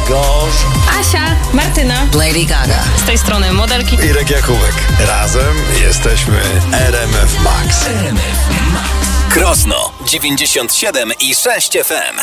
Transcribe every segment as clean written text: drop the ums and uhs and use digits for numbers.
gosh. Asia, Martyna, Lady Gaga. z tej strony modelki. Irek Jakubek. Razem jesteśmy RMF Max. RMF Max. Krosno 97,6 FM.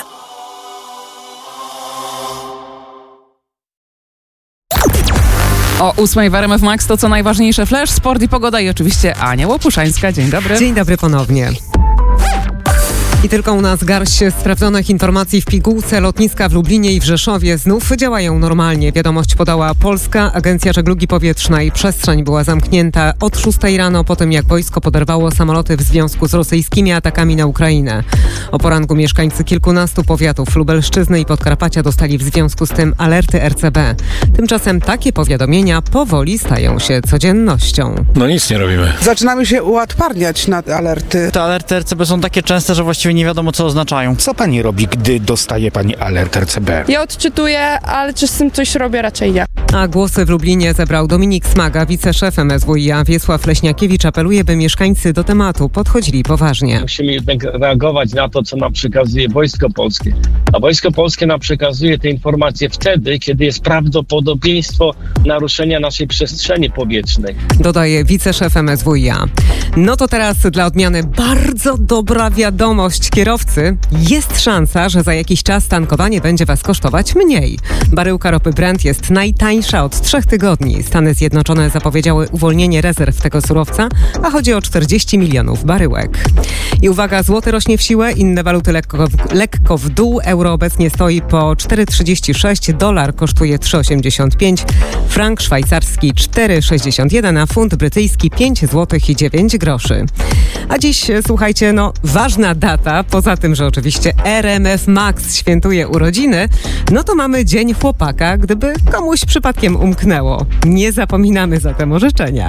O 8 w RMF Max to co najważniejsze flash, sport i pogoda i oczywiście Ania Łopuszańska. Dzień dobry. Dzień dobry ponownie. I tylko u nas garść sprawdzonych informacji w pigułce. Lotniska w Lublinie i w Rzeszowie znów działają normalnie. Wiadomość podała Polska Agencja Żeglugi Powietrznej. Przestrzeń była zamknięta od 6 rano po tym, jak wojsko poderwało samoloty w związku z rosyjskimi atakami na Ukrainę. O poranku mieszkańcy kilkunastu powiatów Lubelszczyzny i Podkarpacia dostali w związku z tym alerty RCB. Tymczasem takie powiadomienia powoli stają się codziennością. No nic nie robimy. Zaczynamy się uodparniać na alerty. Te alerty RCB są takie częste, że właściwie nie wiadomo, co oznaczają. Co pani robi, gdy dostaje pani alert RCB? Ja odczytuję, ale czy z tym coś robię? Raczej nie. A głosy w Lublinie zebrał Dominik Smaga, wiceszef MSWiA. Wiesław Leśniakiewicz apeluje, by mieszkańcy do tematu podchodzili poważnie. Musimy jednak reagować na to, co nam przekazuje Wojsko Polskie. A Wojsko Polskie nam przekazuje te informacje wtedy, kiedy jest prawdopodobieństwo naruszenia naszej przestrzeni powietrznej. Dodaje wiceszef MSWiA. No to teraz dla odmiany bardzo dobra wiadomość. Kierowcy, jest szansa, że za jakiś czas tankowanie będzie was kosztować mniej. Baryłka ropy Brent jest najtańsza od 3 tygodni. Stany Zjednoczone zapowiedziały uwolnienie rezerw tego surowca, a chodzi o 40 milionów baryłek. I uwaga, złoty rośnie w siłę, inne waluty lekko w dół. Euro obecnie stoi po 4,36, dolar kosztuje 3,85, frank szwajcarski 4,61, a funt brytyjski 5 zł i 9 groszy. A dziś, słuchajcie, ważna data, poza tym, że oczywiście RMF Max świętuje urodziny, no to mamy Dzień Chłopaka, gdyby komuś przypadkiem umknęło. Nie zapominamy zatem o życzeniach.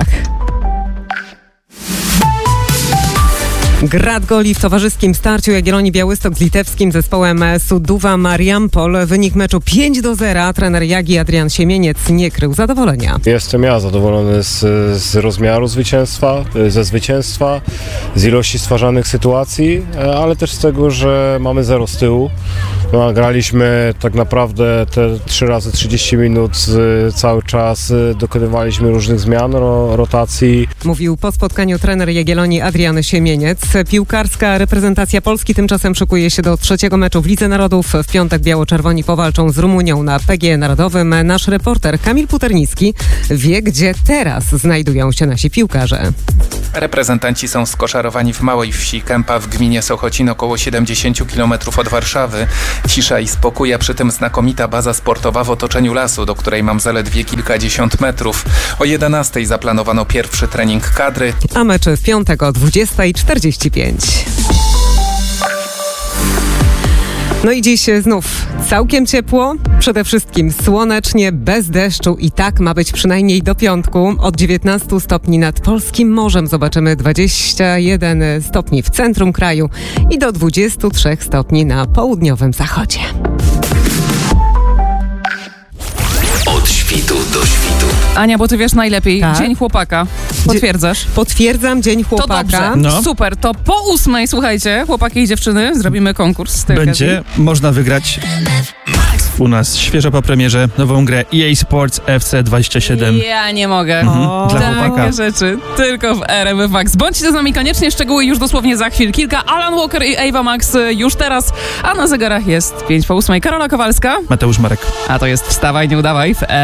Grad goli w towarzyskim starciu Jagiellonii Białystok z litewskim zespołem Sūduva Marijampol. Wynik meczu 5-0. Trener Jagi Adrian Siemieniec nie krył zadowolenia. Jestem ja zadowolony z rozmiaru zwycięstwa, ze zwycięstwa, z ilości stwarzanych sytuacji, ale też z tego, że mamy 0 z tyłu. Graliśmy tak naprawdę te 3 razy 30 minut, cały czas dokonywaliśmy różnych zmian, rotacji. Mówił po spotkaniu trener Jagiellonii Adrian Siemieniec. Piłkarska reprezentacja Polski tymczasem szykuje się do 3. meczu w Lidze Narodów. W piątek biało-czerwoni powalczą z Rumunią na PGE Narodowym. Nasz reporter Kamil Puternicki wie, gdzie teraz znajdują się nasi piłkarze. Reprezentanci są skoszarowani w małej wsi Kępa w gminie Sochocin, około 70 km od Warszawy. Cisza i spokój, a przy tym znakomita baza sportowa w otoczeniu lasu, do której mam zaledwie kilkadziesiąt metrów. O 11:00 zaplanowano pierwszy trening kadry. A mecz w piątek o 20:45. No i dziś znów całkiem ciepło, przede wszystkim słonecznie, bez deszczu i tak ma być przynajmniej do piątku. Od 19 stopni nad polskim morzem zobaczymy 21 stopni w centrum kraju i do 23 stopni na południowym zachodzie. Od świtu do świtu. Ania, bo ty wiesz najlepiej. Tak? Dzień Chłopaka. Potwierdzasz? Potwierdzam, Dzień Chłopaka. To dobrze. Super. To po 8:00, słuchajcie, chłopaki i dziewczyny, zrobimy konkurs z tej Będzie można wygrać u nas świeżo po premierze nową grę EA Sports FC 27. Ja nie mogę. Dla chłopaka. Takie rzeczy tylko w RMF Max. Bądźcie z nami koniecznie, szczegóły już dosłownie za chwilkę. Alan Walker i Ewa Max już teraz, a na zegarach jest 5 po 8:00. Karola Kowalska. Mateusz Marek. A to jest Wstawaj, nie udawaj w